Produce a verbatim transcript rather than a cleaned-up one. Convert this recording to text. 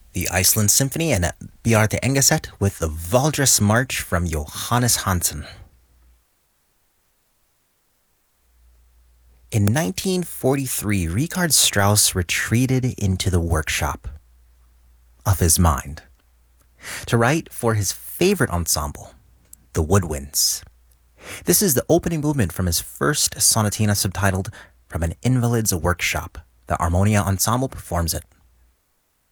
The Iceland Symphony and Bjarte Engeset with the Valdres March from Johannes Hansen. In nineteen forty-three, Richard Strauss retreated into the workshop of his mind to write for his favorite ensemble, the Woodwinds. This is the opening movement from his first sonatina subtitled From an Invalid's Workshop. The Armonia Ensemble performs it.